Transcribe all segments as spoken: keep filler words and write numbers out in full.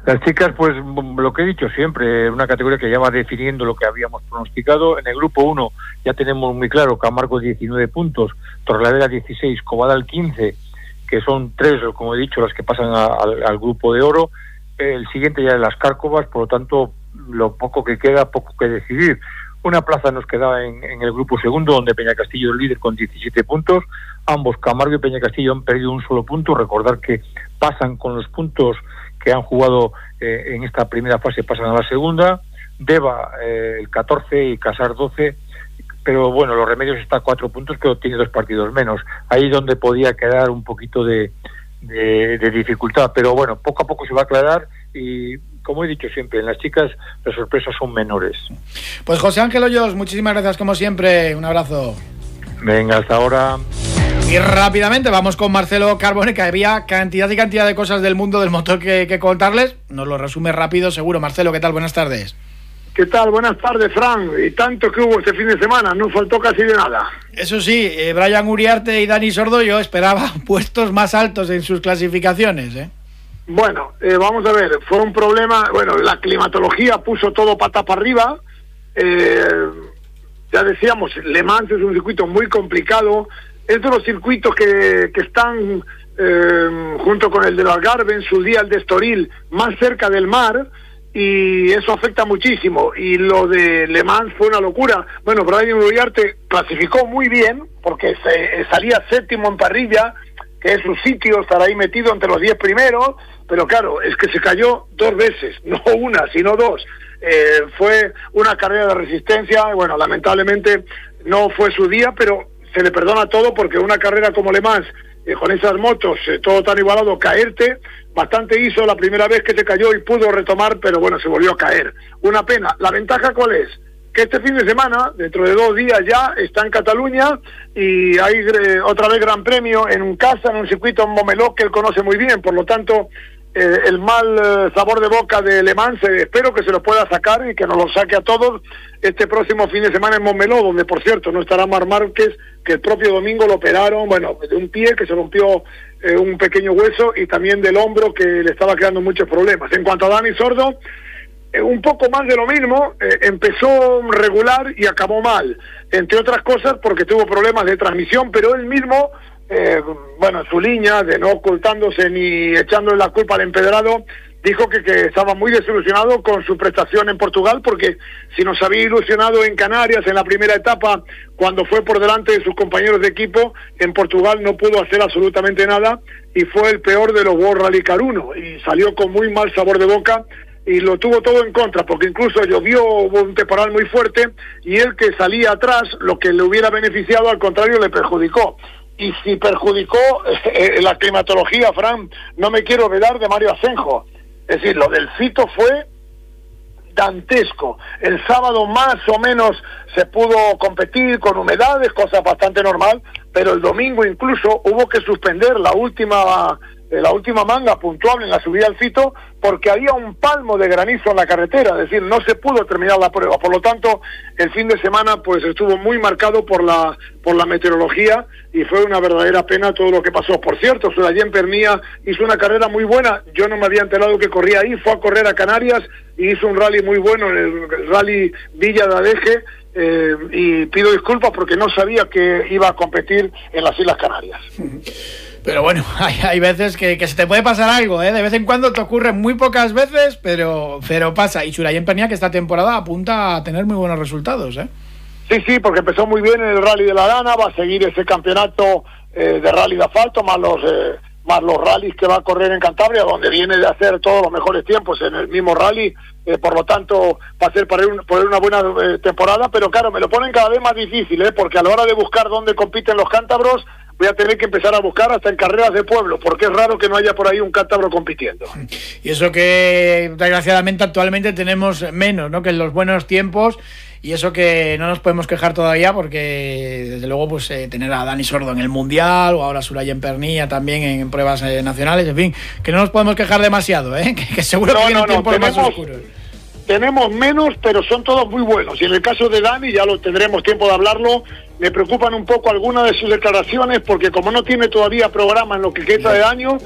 Las chicas, pues lo que he dicho siempre, una categoría que ya va definiendo lo que habíamos pronosticado. En el grupo uno ya tenemos muy claro Camargo diecinueve puntos, Torrelavega dieciséis, Cobadal quince, que son tres, como he dicho, las que pasan a, al, al grupo de oro. El siguiente ya es las Cárcovas, por lo tanto, lo poco que queda, poco que decidir. Una plaza nos queda en, en el grupo segundo, donde Peñacastillo es líder con diecisiete puntos. Ambos, Camargo y Peñacastillo, han perdido un solo punto. Recordar que pasan con los puntos que han jugado eh, en esta primera fase, pasan a la segunda. Deva eh, el catorce y Casar doce, pero bueno, los Remedios está a cuatro puntos, pero tiene dos partidos menos. Ahí es donde podía quedar un poquito de, de, de dificultad, pero bueno, poco a poco se va a aclarar y, como he dicho siempre, en las chicas las sorpresas son menores. Pues José Ángel Hoyos, muchísimas gracias como siempre, un abrazo. Venga, hasta ahora. Y rápidamente vamos con Marcelo Carbone, que había cantidad y cantidad de cosas del mundo del motor que, que contarles. Nos lo resume rápido, seguro. Marcelo, ¿qué tal? Buenas tardes. ¿Qué tal? Buenas tardes, Fran. Y tanto que hubo este fin de semana, no faltó casi de nada. Eso sí, eh, Brian Uriarte y Dani Sordo, yo esperaba puestos más altos en sus clasificaciones, ¿eh? Bueno, eh, vamos a ver, fue un problema, bueno, la climatología puso todo pata para arriba. Eh, ya decíamos, Le Mans es un circuito muy complicado. Es de los circuitos que, que están, eh, junto con el de Algarve, en su día el de Estoril, más cerca del mar, y eso afecta muchísimo. Y lo de Le Mans fue una locura. Bueno, Brian Uriarte clasificó muy bien, porque se, salía séptimo en parrilla, que es su sitio, estar ahí metido entre los diez primeros, pero claro, es que se cayó dos veces, no una, sino dos. Eh, fue una carrera de resistencia, bueno, lamentablemente no fue su día, pero se le perdona todo, porque una carrera como Le Mans, eh, con esas motos, eh, todo tan igualado, caerte, bastante hizo la primera vez que se cayó y pudo retomar, pero bueno, se volvió a caer. Una pena. ¿La ventaja cuál es? Que este fin de semana, dentro de dos días ya, está en Cataluña y hay eh, otra vez Gran Premio en un casa, en un circuito en Montmeló que él conoce muy bien, por lo tanto, eh, el mal eh, sabor de boca de Le Mans, eh, espero que se lo pueda sacar y que nos lo saque a todos este próximo fin de semana en Montmeló, donde por cierto no estará Marc Márquez, que el propio domingo lo operaron, bueno, de un pie que se rompió eh, un pequeño hueso, y también del hombro, que le estaba creando muchos problemas. En cuanto a Dani Sordo, eh, un poco más de lo mismo, eh, empezó regular y acabó mal, entre otras cosas porque tuvo problemas de transmisión, pero él mismo, eh, bueno, en su línea de no ocultándose ni echándole la culpa al empedrado, dijo que, que estaba muy desilusionado con su prestación en Portugal, porque si nos había ilusionado en Canarias en la primera etapa, cuando fue por delante de sus compañeros de equipo, en Portugal no pudo hacer absolutamente nada y fue el peor de los World Rally Car uno y salió con muy mal sabor de boca y lo tuvo todo en contra, porque incluso llovió, hubo un temporal muy fuerte y él, que salía atrás, lo que le hubiera beneficiado, al contrario, le perjudicó. Y si perjudicó eh, la climatología, Fran, no me quiero olvidar de Mario Asenjo. Es decir, lo del Fito fue dantesco. El sábado más o menos se pudo competir con humedades, cosa bastante normal, pero el domingo incluso hubo que suspender la última eh, la última manga puntuable en la subida al Fito, porque había un palmo de granizo en la carretera, es decir, no se pudo terminar la prueba. Por lo tanto, el fin de semana pues estuvo muy marcado por la por la meteorología y fue una verdadera pena todo lo que pasó. Por cierto, Surayen Pernía hizo una carrera muy buena, yo no me había enterado que corría ahí, fue a correr a Canarias y hizo un rally muy bueno en el rally Villa de Adeje, eh, y pido disculpas porque no sabía que iba a competir en las Islas Canarias. Pero bueno, hay, hay veces que, que se te puede pasar algo, ¿eh? De vez en cuando te ocurre, muy pocas veces, pero, pero pasa. Y Surayen Pernía, que esta temporada apunta a tener muy buenos resultados, ¿eh? Sí, sí, porque empezó muy bien en el Rally de la Lana, va a seguir ese campeonato eh, de rally de asfalto, más los eh, más los rallies que va a correr en Cantabria, donde viene de hacer todos los mejores tiempos en el mismo rally, eh, por lo tanto va a ser para un, por una buena eh, temporada, pero claro, me lo ponen cada vez más difícil, ¿eh? Porque a la hora de buscar dónde compiten los cántabros, voy a tener que empezar a buscar hasta en carreras de pueblo, porque es raro que no haya por ahí un cántabro compitiendo. Y eso que, desgraciadamente, actualmente tenemos menos, ¿no?, que en los buenos tiempos, y eso que no nos podemos quejar todavía, porque desde luego pues eh, tener a Dani Sordo en el Mundial, o ahora Surayen Pernía también en pruebas eh, nacionales, en fin, que no nos podemos quejar demasiado, ¿eh? que, que seguro no, que vienen no, tiempos no, tenemos, más oscuros. Tenemos menos, pero son todos muy buenos. Y en el caso de Dani, ya lo tendremos tiempo de hablarlo, me preocupan un poco algunas de sus declaraciones, porque como no tiene todavía programa en lo que queda de año,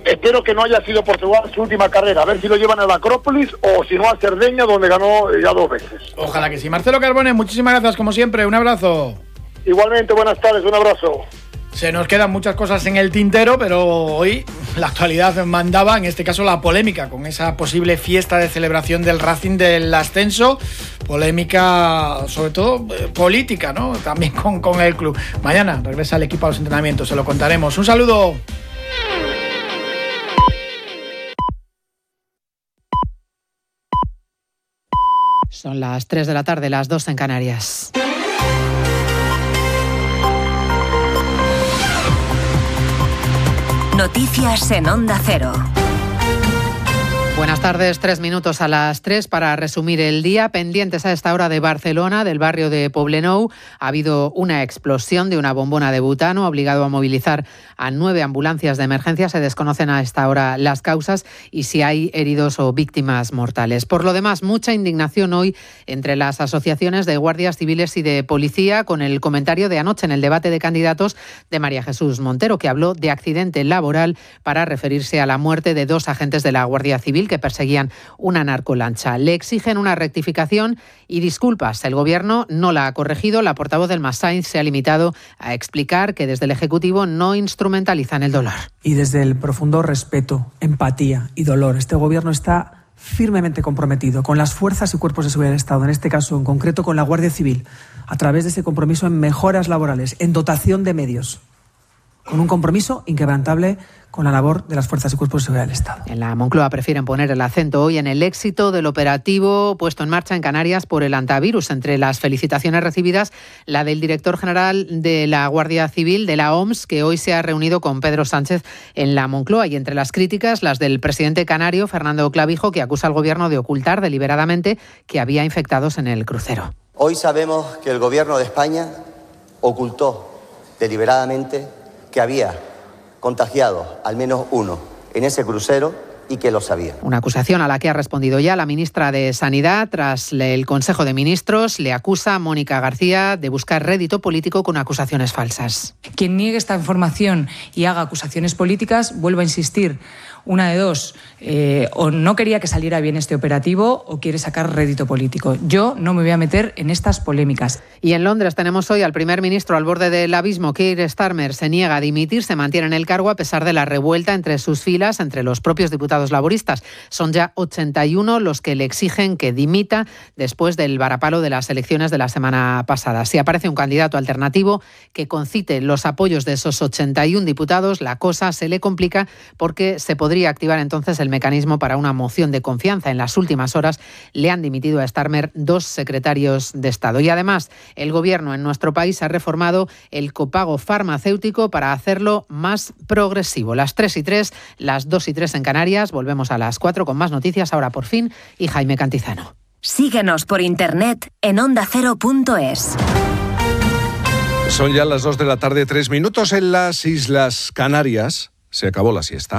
espero que no haya sido Portugal su última carrera, a ver si lo llevan a la Acrópolis o si no a Cerdeña, donde ganó ya dos veces. Ojalá que sí. Marcelo Carbone, muchísimas gracias como siempre, un abrazo. Igualmente, buenas tardes, un abrazo. Se nos quedan muchas cosas en el tintero, pero hoy la actualidad mandaba, en este caso la polémica, con esa posible fiesta de celebración del Racing del ascenso, polémica sobre todo eh, política, ¿no? También con, con el club. Mañana regresa el equipo a los entrenamientos, se lo contaremos. Un saludo. Son las tres de la tarde, las dos en Canarias. Noticias en Onda Cero. Buenas tardes, tres minutos a las tres para resumir el día. Pendientes a esta hora de Barcelona, del barrio de Poblenou. Ha habido una explosión de una bombona de butano, obligado a movilizar a nueve ambulancias de emergencia. Se desconocen a esta hora las causas y si hay heridos o víctimas mortales. Por lo demás, mucha indignación hoy entre las asociaciones de guardias civiles y de policía con el comentario de anoche en el debate de candidatos de María Jesús Montero, que habló de accidente laboral para referirse a la muerte de dos agentes de la Guardia Civil que perseguían una narcolancha. Le exigen una rectificación y disculpas. El Gobierno no la ha corregido. La portavoz del Massain se ha limitado a explicar que desde el Ejecutivo no instrumentalizan el dolor. Y desde el profundo respeto, empatía y dolor, este Gobierno está firmemente comprometido con las fuerzas y cuerpos de seguridad del Estado, en este caso en concreto con la Guardia Civil, a través de ese compromiso en mejoras laborales, en dotación de medios, con un compromiso inquebrantable con la labor de las fuerzas y cuerpos de seguridad del Estado. En la Moncloa prefieren poner el acento hoy en el éxito del operativo puesto en marcha en Canarias por el antivirus. Entre las felicitaciones recibidas, la del director general de la Guardia Civil, de la O M S, que hoy se ha reunido con Pedro Sánchez en la Moncloa. Y entre las críticas, las del presidente canario, Fernando Clavijo, que acusa al Gobierno de ocultar deliberadamente que había infectados en el crucero. Hoy sabemos que el Gobierno de España ocultó deliberadamente que había contagiado al menos uno en ese crucero y que lo sabía. Una acusación a la que ha respondido ya la ministra de Sanidad. Tras el Consejo de Ministros, le acusa a Mónica García de buscar rédito político con acusaciones falsas. Quien niegue esta información y haga acusaciones políticas, vuelvo a insistir, una de dos, eh, o no quería que saliera bien este operativo o quiere sacar rédito político. Yo no me voy a meter en estas polémicas. Y en Londres tenemos hoy al primer ministro al borde del abismo. Keir Starmer se niega a dimitir, se mantiene en el cargo a pesar de la revuelta entre sus filas, entre los propios diputados laboristas. Son ya ochenta y uno los que le exigen que dimita después del varapalo de las elecciones de la semana pasada. Si aparece un candidato alternativo que concite los apoyos de esos ochenta y uno diputados, la cosa se le complica porque se podría activar entonces el mecanismo para una moción de confianza. En las últimas horas le han dimitido a Starmer dos secretarios de Estado. Y además, el Gobierno en nuestro país ha reformado el copago farmacéutico para hacerlo más progresivo. Las tres y tres, las dos y tres en Canarias. Volvemos a las cuatro con más noticias, ahora por fin, y Jaime Cantizano. Síguenos por internet en onda cero punto es. Son ya las dos de la tarde, tres minutos en las Islas Canarias. Se acabó la siesta.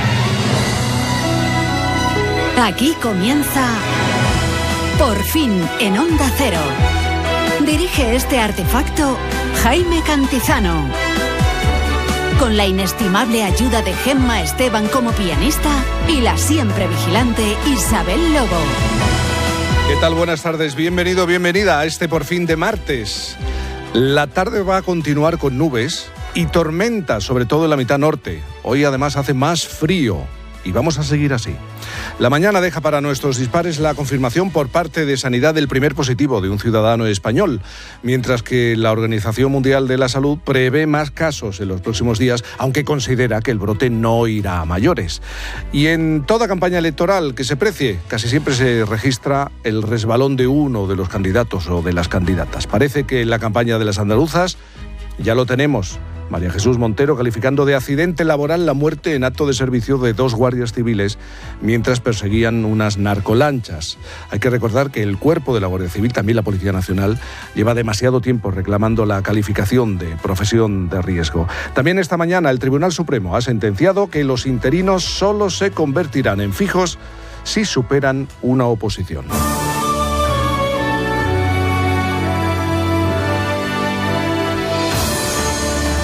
Aquí comienza Por fin en Onda Cero. Dirige este artefacto Jaime Cantizano. Con la inestimable ayuda de Gemma Esteban como pianista y la siempre vigilante Isabel Lobo. ¿Qué tal? Buenas tardes. Bienvenido, bienvenida a este Por fin de martes. La tarde va a continuar con nubes y tormenta, sobre todo en la mitad norte. Hoy además hace más frío y vamos a seguir así. La mañana deja para nuestros dispares la confirmación por parte de Sanidad del primer positivo de un ciudadano español, mientras que la Organización Mundial de la Salud prevé más casos en los próximos días, aunque considera que el brote no irá a mayores. Y en toda campaña electoral que se precie, casi siempre se registra el resbalón de uno de los candidatos o de las candidatas. Parece que en la campaña de las andaluzas ya lo tenemos. María Jesús Montero calificando de accidente laboral la muerte en acto de servicio de dos guardias civiles mientras perseguían unas narcolanchas. Hay que recordar que el cuerpo de la Guardia Civil, también la Policía Nacional, lleva demasiado tiempo reclamando la calificación de profesión de riesgo. También esta mañana el Tribunal Supremo ha sentenciado que los interinos solo se convertirán en fijos si superan una oposición.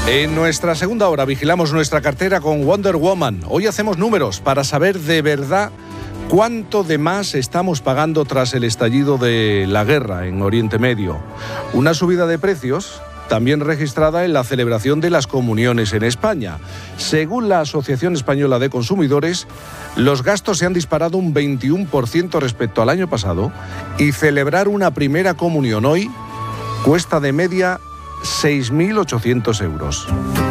En nuestra segunda hora vigilamos nuestra cartera con Wonder Woman. Hoy hacemos números para saber de verdad cuánto de más estamos pagando tras el estallido de la guerra en Oriente Medio. Una subida de precios también registrada en la celebración de las comuniones en España. Según la Asociación Española de Consumidores, los gastos se han disparado un veintiuno por ciento respecto al año pasado y celebrar una primera comunión hoy cuesta de media seis mil ochocientos euros.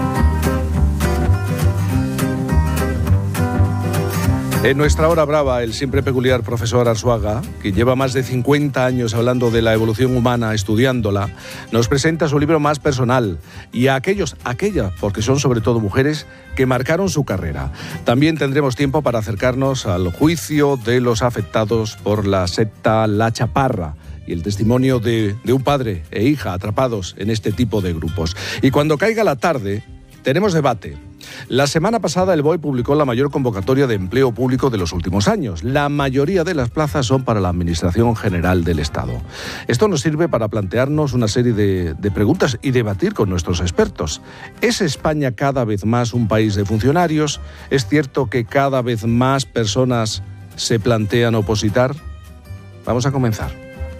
En nuestra hora brava, el siempre peculiar profesor Arzuaga, que lleva más de cincuenta años hablando de la evolución humana, estudiándola, nos presenta su libro más personal y a aquellos, aquellas, porque son sobre todo mujeres, que marcaron su carrera. También tendremos tiempo para acercarnos al juicio de los afectados por la secta La Chaparra y el testimonio de, de un padre e hija atrapados en este tipo de grupos. Y cuando caiga la tarde, tenemos debate. La semana pasada el B O E publicó la mayor convocatoria de empleo público de los últimos años. La mayoría de las plazas son para la Administración General del Estado. Esto nos sirve para plantearnos una serie de, de preguntas y debatir con nuestros expertos. ¿Es España cada vez más un país de funcionarios? ¿Es cierto que cada vez más personas se plantean opositar? Vamos a comenzar.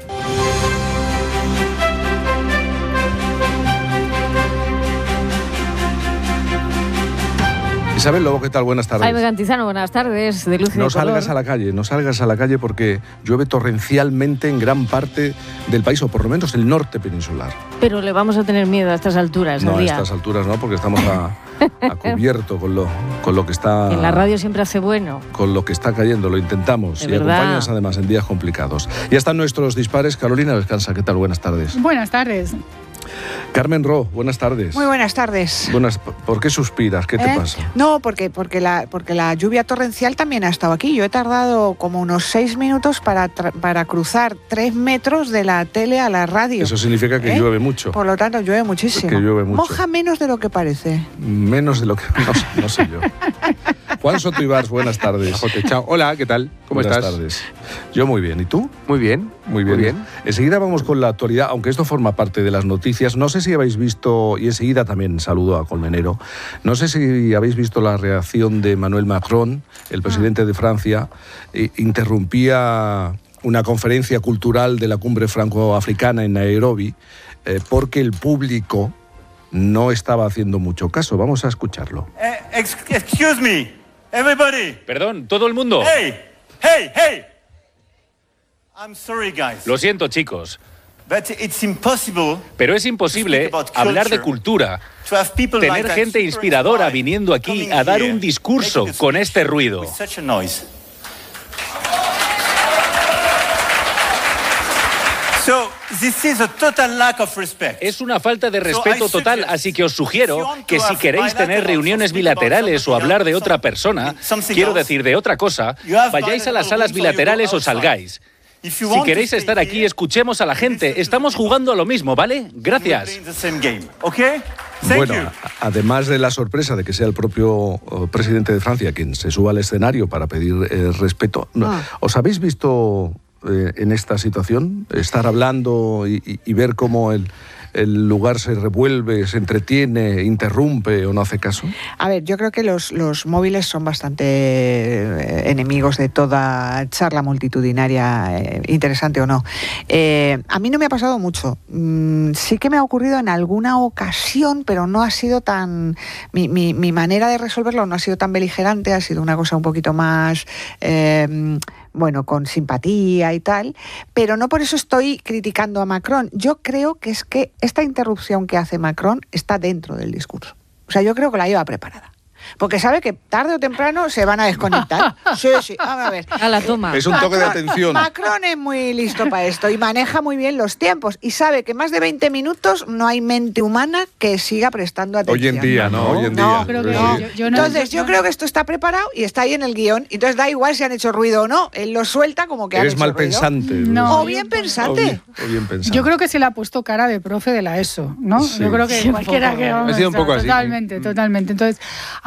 Isabel Lobo, ¿qué tal? Buenas tardes. Jaime Cantizano, buenas tardes. De luz y no de salgas color. a la calle, no salgas a la calle porque llueve torrencialmente en gran parte del país, o por lo menos el norte peninsular. Pero le vamos a tener miedo a estas alturas No, del a día. estas alturas no, porque estamos a, a cubierto con lo, con lo que está... En la radio siempre hace bueno. Con lo que está cayendo, lo intentamos. De y verdad. acompañas además en días complicados. Ya están nuestros dispares. Carolina Descansa, ¿qué tal? Buenas tardes. Buenas tardes. Carmen Ro, buenas tardes. Muy buenas tardes. Buenas, ¿por qué suspiras? ¿Qué te ¿Eh? pasa? No, porque, porque, la, porque la lluvia torrencial también ha estado aquí. Yo he tardado como unos seis minutos para, para cruzar tres metros de la tele a la radio. Eso significa que ¿Eh? llueve mucho. Por lo tanto, llueve muchísimo. Que llueve mucho. Moja menos de lo que parece. Menos de lo que... No, sé- no sé yo. Juan Soto Ibars, buenas tardes. Chao. Hola, ¿qué tal? ¿Cómo buenas estás? tardes. Yo muy bien. ¿Y tú? Muy bien. Muy bien. Muy bien. Enseguida vamos con la actualidad, aunque esto forma parte de las noticias. No sé si habéis visto, y enseguida también saludo a Colmenero, no sé si habéis visto la reacción de Emmanuel Macron, el presidente de Francia, e interrumpía una conferencia cultural de la cumbre franco-africana en Nairobi, eh, porque el público no estaba haciendo mucho caso. Vamos a escucharlo. Eh, ex- excuse me, everybody. Perdón, todo el mundo. Hey, hey, hey. I'm sorry, guys. Lo siento, chicos, But it's impossible pero es imposible to speak about hablar de culture, cultura, to have people like tener that gente super inspiradora inspired viniendo aquí coming a dar here, un discurso making a con speech este ruido. with such a noise. So, this is a total lack of respect. Es una falta de respeto So I total, suggest, así que os sugiero if you want que to si have queréis tener bilateral reuniones or speak about bilaterales o something hablar de else, otra persona, something quiero else, decir de otra cosa, you have vayáis a las bilateral salas rooms or you go bilaterales o outside. salgáis. If you Si want to queréis stay estar aquí, here, escuchemos a la gente. Estamos jugando a lo mismo, ¿vale? we're Gracias. playing the same game, okay? Thank Bueno, you. a- además de la sorpresa de que sea el propio eh, presidente de Francia quien se suba al escenario para pedir eh, respeto, no, Ah. ¿os habéis visto eh, en esta situación? Estar hablando y, y- y ver cómo el, el lugar se revuelve, se entretiene, interrumpe o no hace caso. A ver, yo creo que los, los móviles son bastante eh, enemigos de toda charla multitudinaria, eh, interesante o no. Eh, a mí no me ha pasado mucho. Mm, sí que me ha ocurrido en alguna ocasión, pero no ha sido tan... Mi, mi, mi manera de resolverlo no ha sido tan beligerante, ha sido una cosa un poquito más... Eh, bueno, con simpatía y tal, pero no por eso estoy criticando a Macron. Yo creo que es que esta interrupción que hace Macron está dentro del discurso. O sea, yo creo que la lleva preparada. Porque sabe que tarde o temprano se van a desconectar. Sí, sí, vamos a ver. A la toma. Es un toque de atención. Macron es muy listo para esto y maneja muy bien los tiempos y sabe que más de veinte minutos no hay mente humana que siga prestando Hoy atención. en día, ¿no? Hoy en No, día. creo que Sí. no. Yo- yo no- Entonces, yo creo que esto está preparado y está ahí en el guión. Entonces, da igual si han hecho ruido o no. Él lo suelta como que han Eres hecho mal ruido. pensante. No. O bien O pensante. bien, o bien pensante. Yo creo que se le ha puesto cara de profe de la ESO, ¿no? Sí. Yo creo que Sí, un cualquiera poco. que... Ha sido un poco así, Totalmente, totalmente. Entonces, hay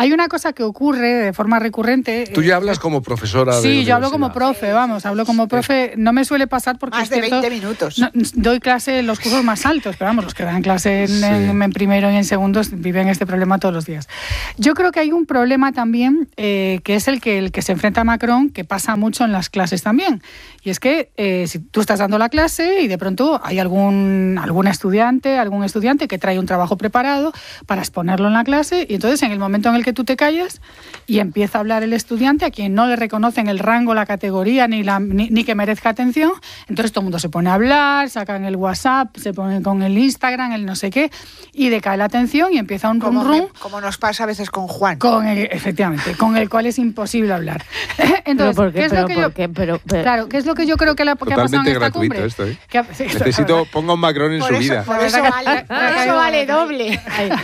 hay una cosa que ocurre de forma recurrente. Tú ya hablas como profesora de Sí, yo hablo universidad. como profe, vamos, hablo como profe. No me suele pasar porque Más es de cierto, veinte minutos. no, doy clase en los cursos más altos, pero vamos, los que dan clase en, Sí. en, en primero y en segundo viven este problema todos los días. Yo creo que hay un problema también eh, que es el que, el que se enfrenta a Macron, que pasa mucho en las clases también. Y es que eh, si tú estás dando la clase y de pronto hay algún, algún estudiante, algún estudiante que trae un trabajo preparado para exponerlo en la clase, y entonces en el momento en el que tú te callas y empieza a hablar el estudiante, a quien no le reconocen el rango, la categoría, ni, la, ni, ni que merezca atención, entonces todo el mundo se pone a hablar, sacan el WhatsApp, se pone con el Instagram, el no sé qué, y decae la atención y empieza un rum Como, rum. me- como nos pasa a veces con Juan. Con el- efectivamente, con el cual es imposible hablar. Entonces, ¿Pero por qué? ¿qué es lo ¿Pero que por yo, qué? Pero- pero- claro, ¿qué es lo que yo creo que, la, que ha pasado en Totalmente esta gratuito cumbre? esto, ¿eh? Que ha- sí, esto- Necesito, ponga un Macron en Por su eso, vida. por eso vale, por eso vale doble.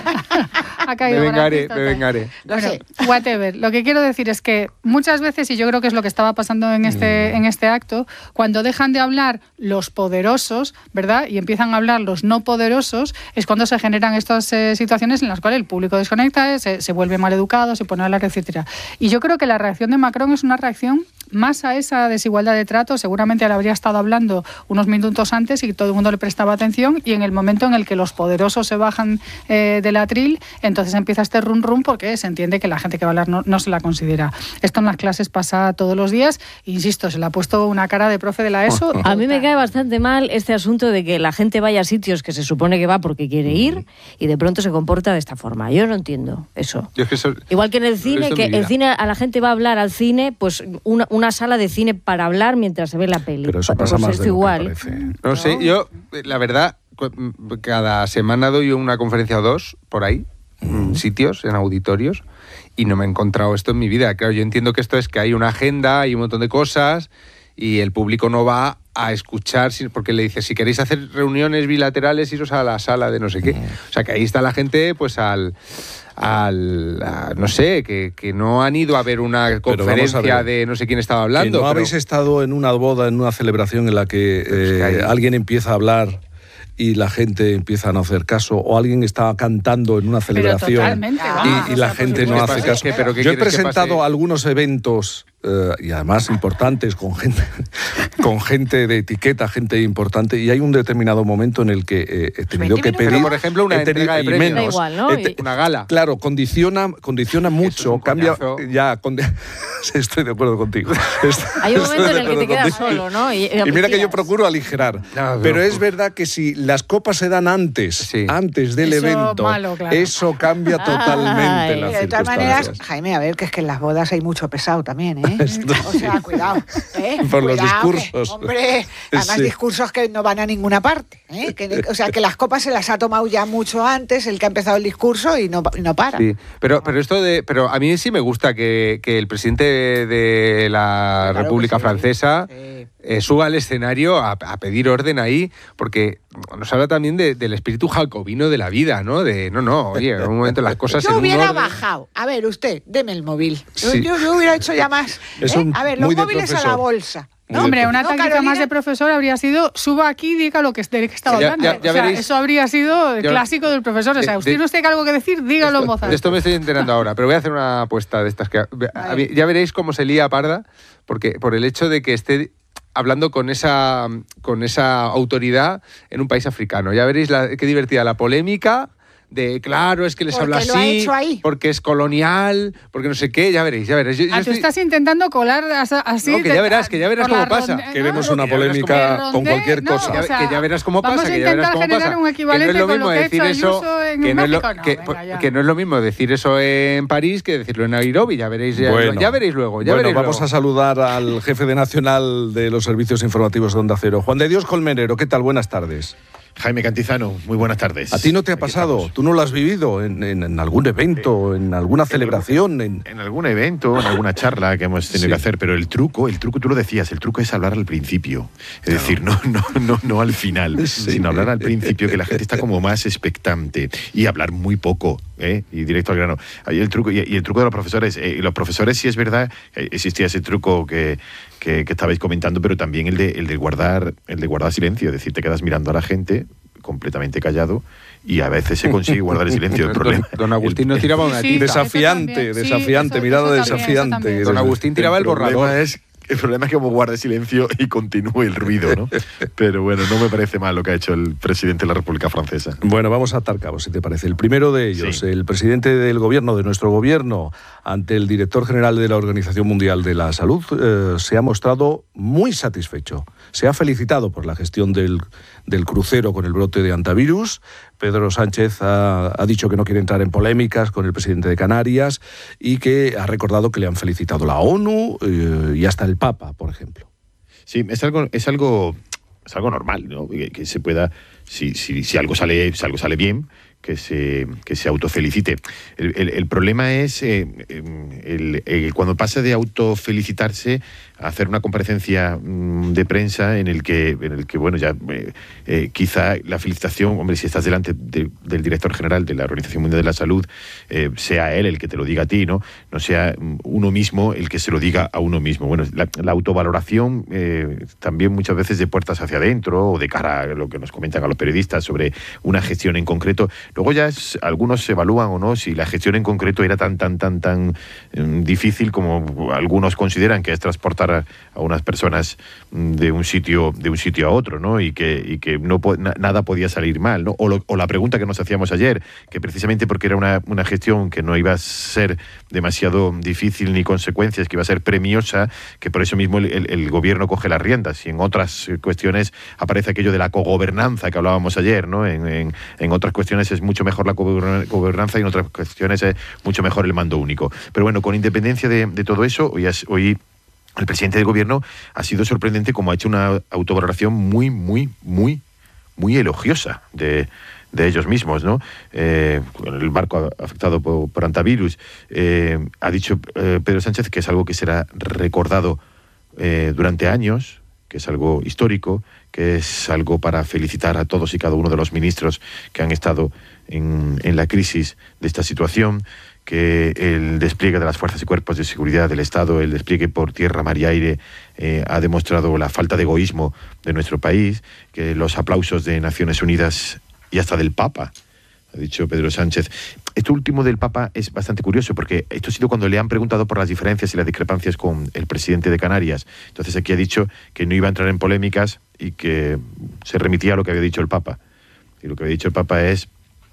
ha Me caído vengaré, gratis, me total. vengaré. Lo Bueno, sé. whatever. Lo que quiero decir es que muchas veces, y yo creo que es lo que estaba pasando en este, en este acto, cuando dejan de hablar los poderosos, ¿verdad? Y empiezan a hablar los no poderosos, es cuando se generan estas eh, situaciones en las cuales el público desconecta, eh, se, se vuelve mal educado, se pone a hablar, etcétera. Y yo creo que la reacción de Macron es una reacción más a esa desigualdad de trato. Seguramente le habría estado hablando unos minutos antes y todo el mundo le prestaba atención, y en el momento en el que los poderosos se bajan eh, del atril, entonces empieza este rum rum porque se entiende que la gente que va a hablar no, no se la considera. Esto en las clases pasa todos los días. Insisto, se le ha puesto una cara de profe de la ESO. A mí me cae bastante mal este asunto de que la gente vaya a sitios que se supone que va porque quiere ir y de pronto se comporta de esta forma. Yo no entiendo eso. Yo es que eso- Igual que en el lo he cine, visto en que mi el vida. cine a la gente va a hablar al cine, pues una, una sala de cine para hablar mientras se ve la peli. Pero eso Pues pasa más esto de lo que igual. parece. No sé, yo, la verdad, cu- cada semana doy una conferencia o dos por ahí, en sitios, en auditorios, y no me he encontrado esto en mi vida. Claro, yo entiendo que esto es que hay una agenda, hay un montón de cosas, y el público no va a escuchar, si- porque le dice, si queréis hacer reuniones bilaterales, iros a la sala de no sé qué. O sea, que ahí está la gente, pues al... al a- no sé, que, que no han ido a ver una Pero vamos a conferencia ver, de no sé quién estaba hablando. Que no pero- habéis estado en una boda, en una celebración en la que, eh, hay- alguien empieza a hablar y la gente empieza a no hacer caso, o alguien está cantando en una celebración totalmente, y, vamos, y o la sea, gente por no supuesto. hace ¿Qué caso. pasa? ¿Pero qué Yo he quieres que presentado pase? algunos eventos eh, y además importantes con gente con gente de etiqueta, gente importante, y hay un determinado momento en el que eh, he tenido que minutos. pedir, Pero, por ejemplo, una he tenido- entrega de y premios. menos, Da igual, ¿no? he te- Y- Una gala. Claro, condiciona, condiciona mucho, un cambia, coñazo. ya, condi- estoy de acuerdo contigo. Hay un Estoy momento de en el que te acuerdo quedas contigo. solo, ¿no? Y, Y mira que yo procuro aligerar, No, pero- pero es verdad que si las copas se dan antes, Sí. antes del Eso evento, malo, claro. eso cambia totalmente Ay. las Pero de todas maneras, circunstancias. Jaime, a ver, que es que en las bodas hay mucho pesado también, ¿eh? O sea, cuidado. ¿eh? Por los Cuidado, que, discursos. hombre, además Sí. discursos que no van a ninguna parte. ¿eh? Que- o sea, que las copas se las ha tomado ya mucho antes, el que ha empezado el discurso y no, y no para. Sí, pero, pero esto de, pero a mí sí me gusta que, que el presidente de la Claro que República sí, Francesa sí. eh, suba al escenario a, a pedir orden ahí, porque nos habla también de- del espíritu jacobino de la vida, ¿no? De no, no, oye, en un momento las cosas en Yo un hubiera orden. bajado. A ver, usted, deme el móvil. Yo, Sí. yo- yo hubiera hecho ya más. Es ¿eh? un- A ver, los muy de móviles a la profesor. bolsa. Muy No, hombre, de una ¿No, táctica Carolina? más de profesor habría sido suba aquí y diga lo que, de qué estaba Ya- hablando. ya- ya O sea, veréis. eso habría sido el Ya- clásico del profesor. O sea, de- usted de- no tiene algo que decir, dígalo en voz De alta. esto me estoy enterando ahora, pero voy a hacer una apuesta de estas que a mí- ya veréis cómo se lía parda, porque por el hecho de que esté hablando con esa con esa autoridad en un país africano. Ya veréis la, qué divertida la polémica de claro, es que les Porque habla lo ha así, hecho ahí. porque es colonial, porque no sé qué, ya veréis, ya veréis. Yo- yo Ah, tú estoy- estás intentando colar asa- así. No, que de- ya verás, que ya verás por la cómo pasa. ronde- Queremos no, una que ya verás polémica cómo- con cualquier No, cosa. o sea, que ya verás cómo vamos pasa, a que ya verás intentar cómo generar pasa. un Que no equivalente es lo con mismo lo que ha decir hecho eso, Ayuso en que no es lo México. No, que, venga, ya. que no es lo mismo decir eso en París que decirlo en Nairobi, ya veréis, ya, Bueno. ya veréis luego, ya Bueno, veréis vamos luego. a saludar al jefe de Nacional de los Servicios Informativos de Onda Cero, Juan de Dios Colmenero. ¿Qué tal? Buenas tardes. Jaime Cantizano, muy buenas tardes. ¿A ti no te ha Aquí pasado? estamos. ¿Tú no lo has vivido en, en- en algún evento, en alguna celebración? En... En algún evento, en alguna charla que hemos tenido Sí. que hacer, pero el truco, el truco tú lo decías, el truco es hablar al principio. Es decir, no, no, no, no al final, Sí. sino hablar al principio, que la gente está como más expectante y hablar muy poco, ¿eh? Y directo al grano. Ahí el truco, y, y el truco de los profesores, eh, y los profesores sí es verdad, eh, existía ese truco que, que, que estabais comentando, pero también el de, el de guardar, el de guardar silencio, es decir, te quedas mirando a la gente completamente callado y a veces se consigue guardar el silencio. El problema, don, don Agustín nos tiraba una sí, tita. Desafiante, sí, desafiante, eso, mirada eso también, desafiante. eso Don Agustín tiraba el, el borrador. Problema es, el problema es que como guarde silencio y continúe el ruido, ¿no? Pero bueno, no me parece mal lo que ha hecho el presidente de la República Francesa. Bueno, vamos a atar cabos, si te parece. El primero de ellos, sí. El presidente del gobierno, de nuestro gobierno, ante el director general de la Organización Mundial de la Salud, eh, se ha mostrado muy satisfecho. Se ha felicitado por la gestión del, del crucero con el brote de hantavirus. Pedro Sánchez ha, ha dicho que no quiere entrar en polémicas con el presidente de Canarias y que ha recordado que le han felicitado la ONU eh, y hasta el Papa, por ejemplo. Sí, es algo, es algo, es algo normal, ¿no? Que, que se pueda, si, si, si algo sale, si algo sale bien, que se, que se autofelicite. El, el, el problema es eh, el, el, cuando pasa de autofelicitarse a hacer una comparecencia mmm, de prensa en el que, en el que bueno, ya eh, eh, quizá la felicitación, hombre, si estás delante de, del director general de la Organización Mundial de la Salud, eh, sea él el que te lo diga a ti, ¿no? No sea uno mismo el que se lo diga a uno mismo. Bueno, la, la autovaloración eh, también muchas veces de puertas hacia adentro o de cara a lo que nos comentan a los periodistas sobre una gestión en concreto. Luego ya es, algunos se evalúan o no si la gestión en concreto era tan, tan, tan, tan eh, difícil como algunos consideran que es transportar a, a unas personas de un sitio de un sitio a otro, ¿no? Y que, y que no na, nada podía salir mal, ¿no? O, lo, o la pregunta que nos hacíamos ayer, que precisamente porque era una, una gestión que no iba a ser demasiado difícil ni consecuencias, que iba a ser premiosa, que por eso mismo el, el, el gobierno coge las riendas. Y en otras cuestiones aparece aquello de la cogobernanza que hablábamos ayer, ¿no? En, en, en otras cuestiones es mucho mejor la gobernanza y en otras cuestiones es mucho mejor el mando único. Pero bueno, con independencia de, de todo eso, hoy, hoy el presidente del gobierno ha sido sorprendente como ha hecho una autovaloración muy, muy, muy, muy elogiosa de, de ellos mismos, ¿no? Eh, el barco afectado por, por hantavirus. Eh, ha dicho eh, Pedro Sánchez que es algo que será recordado eh, durante años, que es algo histórico, que es algo para felicitar a todos y cada uno de los ministros que han estado en, en la crisis de esta situación, que el despliegue de las fuerzas y cuerpos de seguridad del Estado, el despliegue por tierra, mar y aire, eh, ha demostrado la falta de egoísmo de nuestro país, que los aplausos de Naciones Unidas y hasta del Papa, ha dicho Pedro Sánchez. Esto último del Papa es bastante curioso, porque esto ha sido cuando le han preguntado por las diferencias y las discrepancias con el presidente de Canarias. Entonces aquí ha dicho que no iba a entrar en polémicas y que se remitía a lo que había dicho el Papa. Y lo que había dicho el Papa es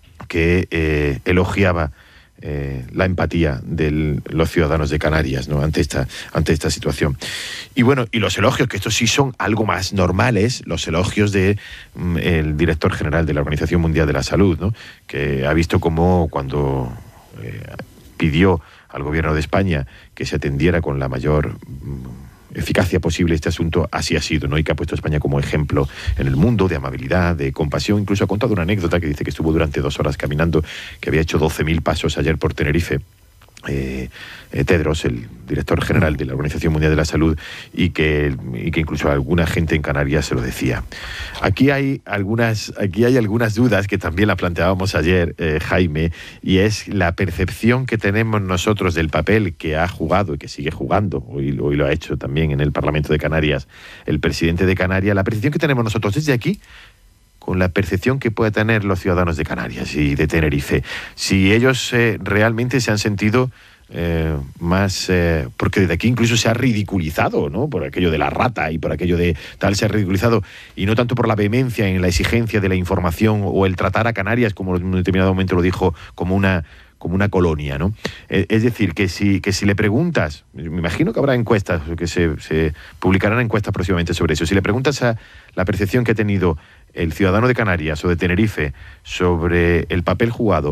que eh, elogiaba Eh, la empatía de los ciudadanos de Canarias, ¿no? ante esta ante esta situación. Y bueno, y los elogios, que estos sí son algo más normales, los elogios de mm, el director general de la Organización Mundial de la Salud, ¿no? Que ha visto cómo cuando eh, pidió al gobierno de España que se atendiera con la mayor mm, eficacia posible este asunto, así ha sido, ¿no? Y que ha puesto a España como ejemplo en el mundo de amabilidad, de compasión. Incluso ha contado una anécdota que dice que estuvo durante dos horas caminando, que había hecho doce mil pasos ayer por Tenerife, eh, eh, Tedros, el director general de la Organización Mundial de la Salud, y que, y que incluso alguna gente en Canarias se lo decía. Aquí hay algunas, aquí hay algunas dudas que también la planteábamos ayer, eh, Jaime, y es la percepción que tenemos nosotros del papel que ha jugado y que sigue jugando, hoy, hoy lo ha hecho también en el Parlamento de Canarias el presidente de Canarias, la percepción que tenemos nosotros desde aquí con la percepción que pueden tener los ciudadanos de Canarias y de Tenerife. Si ellos eh, realmente se han sentido eh, más... Eh, porque desde aquí incluso se ha ridiculizado, ¿no? Por aquello de la rata y por aquello de tal, se ha ridiculizado, y no tanto por la vehemencia en la exigencia de la información o el tratar a Canarias, como en un determinado momento lo dijo, como una... como una colonia, ¿no? Es decir, que si, que si le preguntas, me imagino que habrá encuestas, que se, se publicarán encuestas próximamente sobre eso, si le preguntas a la percepción que ha tenido el ciudadano de Canarias o de Tenerife sobre el papel jugado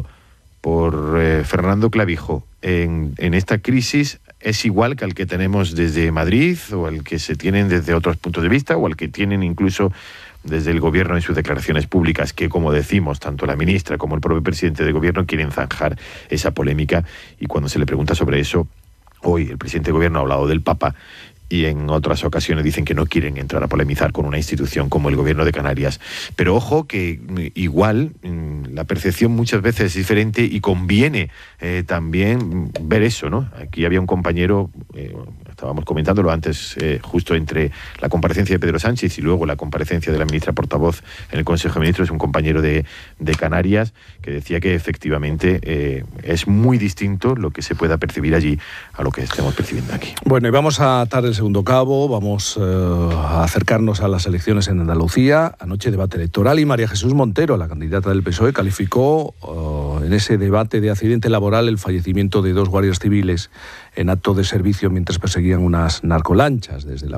por eh, Fernando Clavijo en, en esta crisis, es igual que al que tenemos desde Madrid o al que se tienen desde otros puntos de vista o al que tienen incluso desde el gobierno en sus declaraciones públicas, que, como decimos, tanto la ministra como el propio presidente del gobierno quieren zanjar esa polémica. Y cuando se le pregunta sobre eso, hoy el presidente del gobierno ha hablado del Papa, y en otras ocasiones dicen que no quieren entrar a polemizar con una institución como el gobierno de Canarias. Pero ojo que igual la percepción muchas veces es diferente y conviene eh, también ver eso, ¿no? Aquí había un compañero, eh, estábamos comentándolo antes, eh, justo entre la comparecencia de Pedro Sánchez y luego la comparecencia de la ministra portavoz en el Consejo de Ministros, un compañero de, de Canarias, que decía que efectivamente eh, es muy distinto lo que se pueda percibir allí a lo que estemos percibiendo aquí. Bueno, y vamos a atar el segundo cabo, vamos eh, a acercarnos a las elecciones en Andalucía. Anoche debate electoral y María Jesús Montero, la candidata del P S O E, calificó uh, en ese debate de accidente laboral el fallecimiento de dos guardias civiles en acto de servicio mientras perseguían unas narcolanchas desde la